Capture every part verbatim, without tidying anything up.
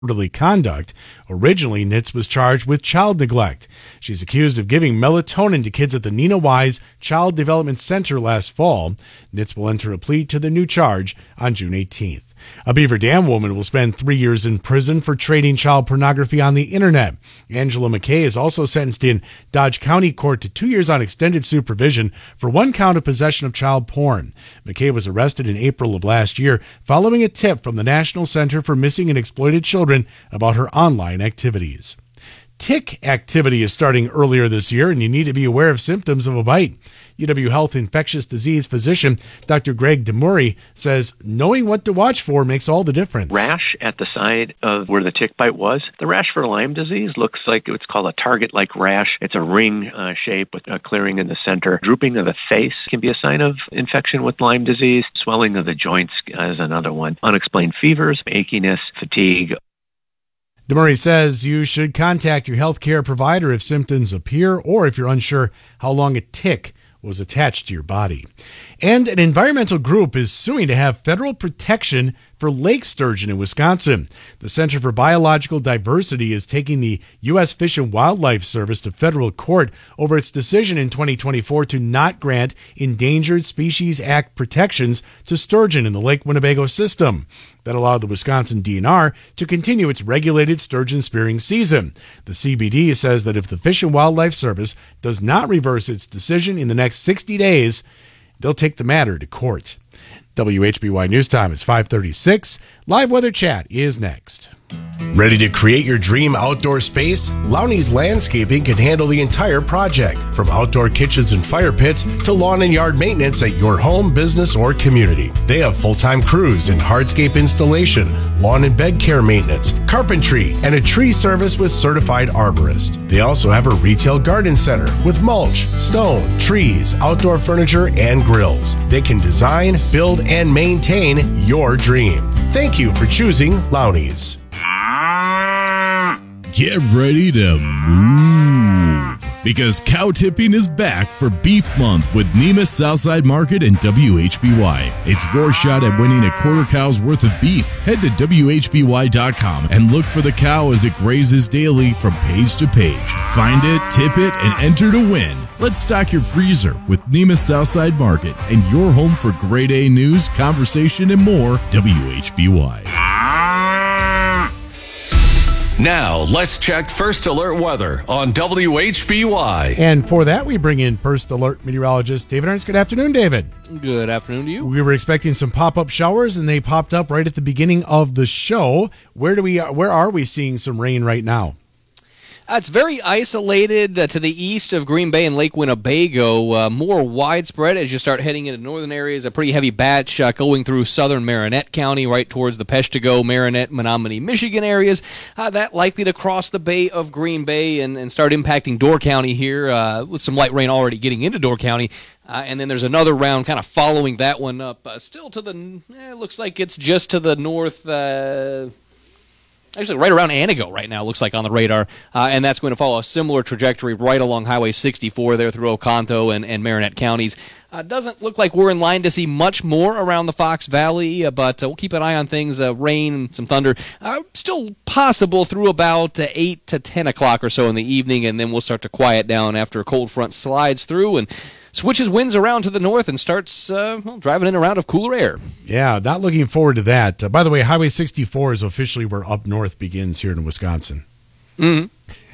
disorderly conduct. Originally, Nitz was charged with child neglect. She's accused of giving melatonin to kids at the Nina Wise Child Development Center last fall. Nitz will enter a plea to the new charge on June eighteenth. A Beaver Dam woman will spend three years in prison for trading child pornography on the internet. Angela McKay is also sentenced in Dodge County Court to two years on extended supervision for one count of possession of child porn. McKay was arrested in April of last year following a tip from the National Center for Missing and Exploited Children about her online activities. Tick activity is starting earlier this year, and you need to be aware of symptoms of a bite. U W Health infectious disease physician Doctor Greg DeMurray says knowing what to watch for makes all the difference. Rash at the side of where the tick bite was. The rash for Lyme disease looks like it's called a target-like rash. It's a ring uh, shape with a clearing in the center. Drooping of the face can be a sign of infection with Lyme disease. Swelling of the joints is another one. Unexplained fevers, achiness, fatigue. DeMurray says you should contact your healthcare provider if symptoms appear or if you're unsure how long a tick was attached to your body. And an environmental group is suing to have federal protection for lake sturgeon in Wisconsin. The Center for Biological Diversity is taking the U S Fish and Wildlife Service to federal court over its decision in twenty twenty-four to not grant Endangered Species Act protections to sturgeon in the Lake Winnebago system. That allowed the Wisconsin D N R to continue its regulated sturgeon spearing season. The C B D says that if the Fish and Wildlife Service does not reverse its decision in the next sixty days, they'll take the matter to court. W H B Y News Time is five thirty-six. Live Weather Chat is next. Ready to create your dream outdoor space? Lowney's Landscaping can handle the entire project, from outdoor kitchens and fire pits to lawn and yard maintenance at your home, business, or community. They have full-time crews in hardscape installation, lawn and bed care maintenance, carpentry, and a tree service with certified arborist. They also have a retail garden center with mulch, stone, trees, outdoor furniture, and grills. They can design, build, and maintain your dream. Thank you for choosing Lowney's. Get ready to move, because cow tipping is back for Beef Month with Nemus Southside Market and W H B Y. It's your shot at winning a quarter cow's worth of beef. Head to W H B Y dot com and look for the cow as it grazes daily from page to page. Find it, tip it, and enter to win. Let's stock your freezer with Nemus Southside Market and your home for grade A news, conversation, and more. W H B Y. Now, let's check First Alert weather on W H B Y. And for that, we bring in First Alert meteorologist David Ernst. Good afternoon, David. Good afternoon to you. We were expecting some pop-up showers, and they popped up right at the beginning of the show. Where do we? Where are we seeing some rain right now? Uh, it's very isolated uh, to the east of Green Bay and Lake Winnebago. Uh, more widespread as you start heading into northern areas. A pretty heavy batch uh, going through southern Marinette County, right towards the Peshtigo, Marinette, Menominee, Michigan areas. Uh, that likely to cross the Bay of Green Bay and, and start impacting Door County here, uh, with some light rain already getting into Door County. Uh, and then there's another round kind of following that one up. Uh, still to the, eh, looks like it's just to the north. Uh, Actually, right around Anago right now, looks like on the radar, uh, and that's going to follow a similar trajectory right along Highway sixty-four there through Oconto and, and Marinette counties. Uh, doesn't look like we're in line to see much more around the Fox Valley, uh, but uh, we'll keep an eye on things. Uh, rain and some thunder uh, still possible through about uh, eight to ten o'clock or so in the evening, and then we'll start to quiet down after a cold front slides through and switches winds around to the north and starts uh, well, driving in and out of cooler air. Yeah, not looking forward to that. Uh, by the way, Highway sixty-four is officially where up north begins here in Wisconsin. Mm-hmm.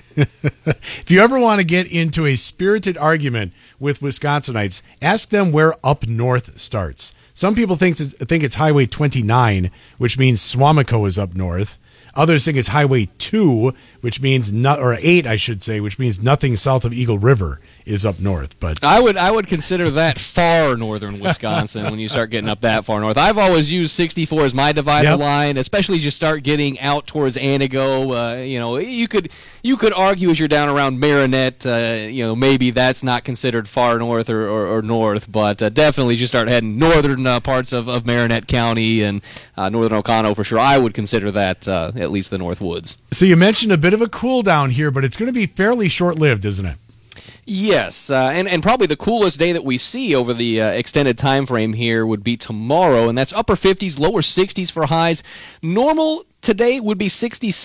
If you ever want to get into a spirited argument with Wisconsinites, ask them where up north starts. Some people think think it's Highway twenty-nine, which means Swamico is up north. Others think it's Highway two, which means not, or eight, I should say, which means nothing south of Eagle River is up north. But I would I would consider that far northern Wisconsin when you start getting up that far north. I've always used sixty-four as my divider yep. line, especially as you start getting out towards Anago. Uh, you know, you could you could argue as you're down around Marinette, uh, you know, maybe that's not considered far north or, or, or north, but uh, definitely as you start heading northern uh, parts of, of Marinette County and uh, northern Oconto for sure, I would consider that uh, at least the North Woods. So you mentioned a bit of a cool down here, but it's going to be fairly short-lived, isn't it? Yes, uh, and, and probably the coolest day that we see over the uh, extended time frame here would be tomorrow, and that's upper fifties, lower sixties for highs. Normal today would be sixty